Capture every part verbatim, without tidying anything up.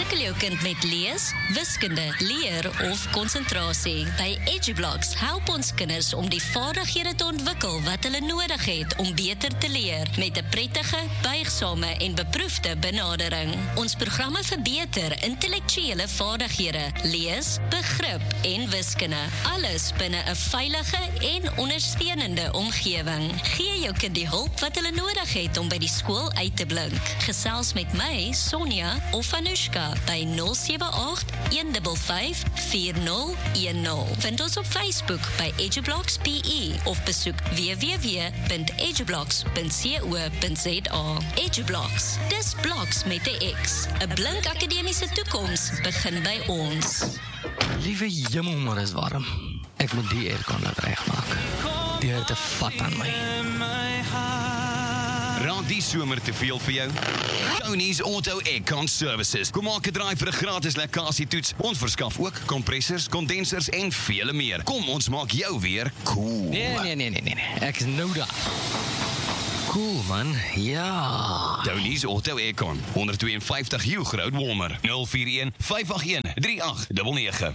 Skakel jou kind met lees, wiskunde, leer of konsentrasie. By EduBlocks help ons kinders om die vaardighede te ontwikkel wat hulle nodig het om beter te leer, met 'n prettige, buigsame en beproefde benadering. Ons programme verbeter intellektuele vaardighede, lees, begrip en wiskunde. Alles binne 'n veilige en ondersteunende omgewing. Gee jou kind die hulp wat hulle nodig het om by die skool uit te blink. Gesels met my, Sonja of Anushka by nul sewe agt, een vyf vyf, vier nul een nul. Vind ons op Facebook by EduBlocks P E of besoek w w w punt edublocks punt co punt z a. EduBlocks, dis bloks met 'n X. 'n Blink akademiese toekoms begin by ons. Liewe hemel, maar is warm. Ek moet die aircon laat regmaak. Die het te vat aan my. Raak die somer te veel vir jou? Tony's Auto Aircon Services. Kom maak 'n draai vir 'n gratis lekkasietoets. Ons verskaf ook kompressors, kondensers en vele meer. Kom, ons maak jou weer cool. Nee, nee, nee, nee, nee. Ek is nou daar. Cool, man. Ja. Tony's Auto Aircon, honderd twee en vyftig Hugh Road, Walmer. nul vier een, vyf agt een, drie agt negen negen.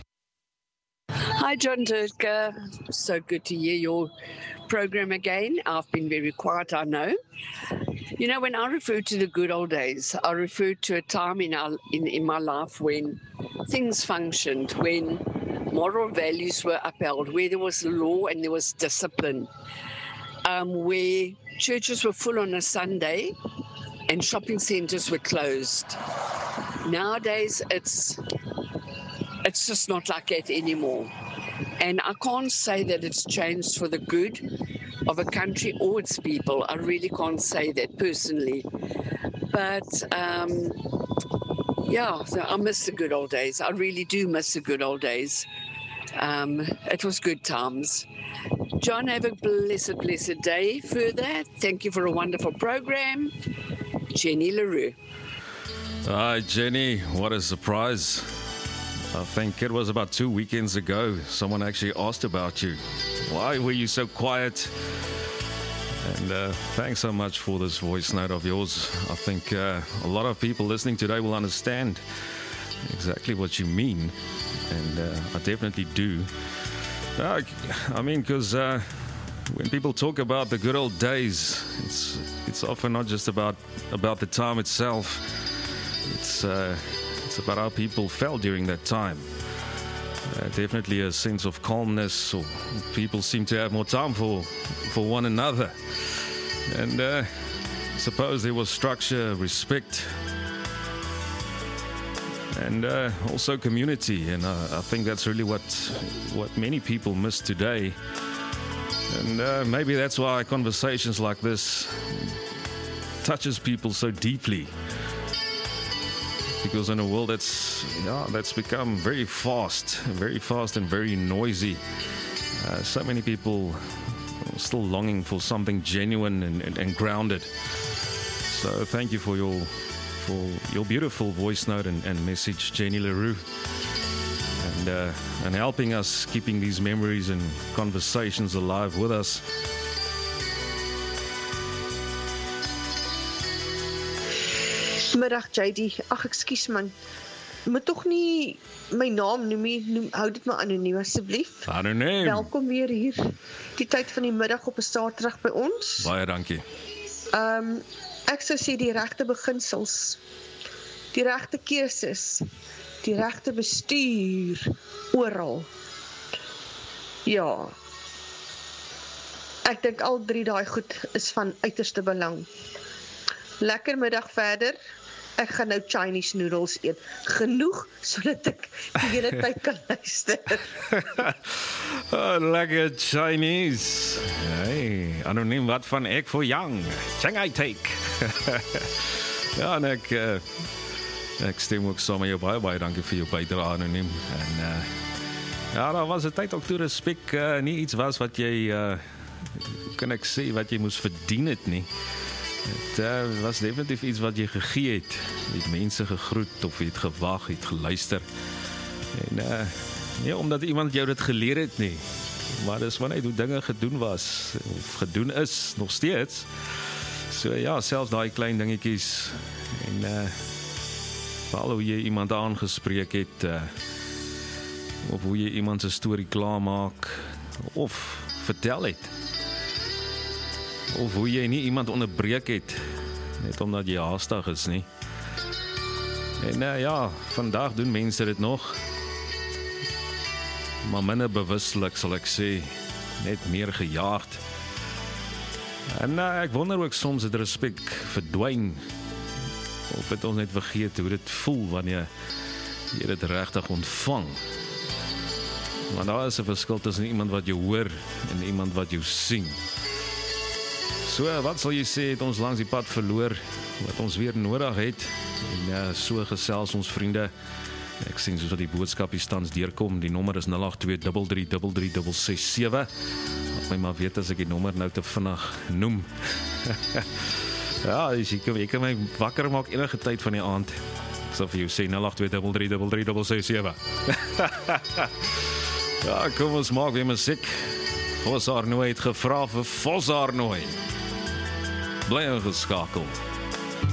Hi, John Durka. So good to hear your program again. I've been very quiet, I know. You know, when I refer to the good old days, I refer to a time in, our, in, in my life when things functioned, when moral values were upheld, where there was law and there was discipline, um, where churches were full on a Sunday and shopping centres were closed. Nowadays, it's it's just not like that anymore. And I can't say that it's changed for the good of a country or its people. I really can't say that personally. But, um, yeah, so I miss the good old days. I really do miss the good old days. Um, it was good times. John, have a blessed, blessed day further. Thank you for a wonderful program. Jenny LaRue. Hi, Jenny. What a surprise. I think it was about two weekends ago, someone actually asked about you. Why were you so quiet? And uh, thanks so much for this voice note of yours. I think uh, a lot of people listening today will understand exactly what you mean. And uh, I definitely do. Uh, I mean, because uh, when people talk about the good old days, it's it's often not just about, about the time itself. It's... Uh, It's about how people felt during that time. Uh, definitely a sense of calmness, or people seem to have more time for for one another. And uh, I suppose there was structure, respect, and uh, also community. And uh, I think that's really what what many people miss today. And uh, maybe that's why conversations like this touches people so deeply. Because in a world that's yeah, that's become very fast, very fast and very noisy, uh, so many people are still longing for something genuine and, and, and grounded. So thank you for your for your beautiful voice note and, and message, Jenny LaRue, and uh, and helping us keeping these memories and conversations alive with us. Middag J D, ag ekskuus man, moet tog nie my naam noem nie, noem, hou dit maar anoniem asseblief. Anoniem. Welkom weer hier, die tyd van die middag op 'n Saterdag by ons. Baie dankie. Um, ek sou sê die regte beginsels, die regte keuses, die regte bestuur, oral. Ja, ek dink al drie daai goed is van uiterste belang. Lekker middag verder. Ek gaan nou Chinese noodles eet. Genoeg, sodat ek die hele tyd kan luister. Oh, lekker Chinese. Hey, anoniem wat van ek voor Yang. Shanghai take. Ja, en ek, uh, ek stem ook saam met jou baie, baie dankie vir jou bydrae anoniem. En uh, ja, daar was 'n tyd ook toe respek uh, nie iets was wat jy, uh, kan ek sê, wat jy moes verdien het nie. Het uh, was definitief iets wat jy gegee het. Jy het mense gegroet of jy het gewag, jy het geluister. En uh, nie omdat iemand jou dit geleer het nie, maar dis wanneer hoe dinge gedoen was, of gedoen is, nog steeds. So ja, selfs daai klein dingetjies. En uh, Veral hoe jy iemand aangespreek het, uh, of hoe jy iemand se storie klaarmaak, of vertel het. Of hoe jy nie iemand onderbreek het, net omdat jy haastig is nie. En uh, ja, vandag doen mense dit nog, maar minder bewustelik sal ek sê, net meer gejaagd. En uh, ek wonder ook soms het respek verdwyn, of het ons net vergeet hoe dit voel wanneer jy dit regtig ontvang. Want daar is 'n verskil tussen iemand wat jou hoor en iemand wat jou sien. So, wat sal jy sê, het ons langs die pad verloor, wat ons weer nodig het, en ja, so gesels ons vriende. Ek sien soos wat die boodskap hier tans deurkom, die nommer is nul agt twee drie drie drie drie drie ses sewe. Laat my maar weet as ek die nommer nou te vinnig noem. Ja, jy kan, jy kan my wakker maak enige tyd van die aand. Ek sal vir jou sê nul agt twee drie drie drie drie ses sewe. Ja, kom ons maak weer musiek. Vos Arnoy het gevra vir Vos Arnoy. Bly ingeskakel.